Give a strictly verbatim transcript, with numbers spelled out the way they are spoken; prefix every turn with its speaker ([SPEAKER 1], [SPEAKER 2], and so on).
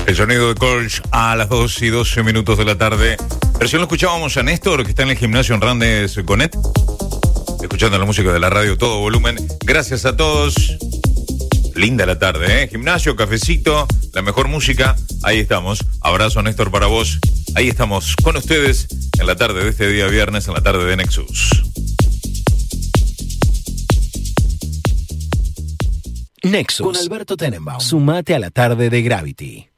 [SPEAKER 1] El sonido de Colch a las dos y doce minutos de la tarde. Recién lo escuchábamos a Néstor, que está en el gimnasio en Randes Conet, escuchando la música de la radio, todo volumen. Gracias a todos. Linda la tarde, ¿eh? Gimnasio, cafecito, la mejor música. Ahí estamos. Abrazo, Néstor, para vos. Ahí estamos con ustedes en la tarde de este día viernes, en la tarde de Nexus.
[SPEAKER 2] Nexus. Con Alberto Tenenbaum. Sumate a la tarde de Gravity.